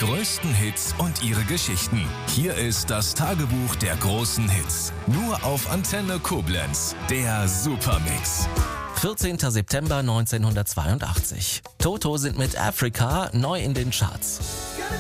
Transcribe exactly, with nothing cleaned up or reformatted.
größten Hits und ihre Geschichten. Hier ist das Tagebuch der großen Hits. Nur auf Antenne Koblenz. Der Supermix. vierzehnter September neunzehnhundertzweiundachtzig. Toto sind mit Africa neu in den Charts.